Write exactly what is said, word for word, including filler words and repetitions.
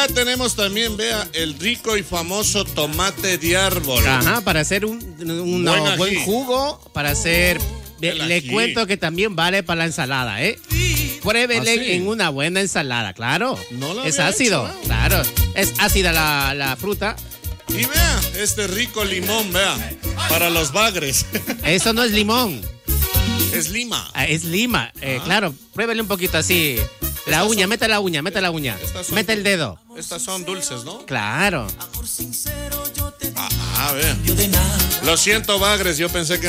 Tenemos también, vea, el rico y famoso tomate de árbol. Ajá, para hacer un, un buen, buen jugo, para hacer... Le, le cuento que también vale para la ensalada, ¿eh? Pruébele ¿Ah, sí? en una buena ensalada, claro. No lo es ácido, hecho, ¿no? claro. Es ácida la, la fruta. Y vea, este rico limón, vea, para los bagres. Eso no es limón. Es lima. Ah, es lima, eh, ah. claro. Pruébele un poquito así. La uña, son, mete la uña, mete la uña. Mete el dedo. Estas son dulces, ¿no? Claro. Ah, a ver. Lo siento, bagres, yo pensé que